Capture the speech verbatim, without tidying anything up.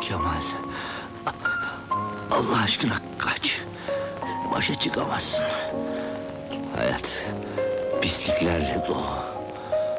Kemal, Allah aşkına kaç! Başa çıkamazsın. Hayat pisliklerle dolu.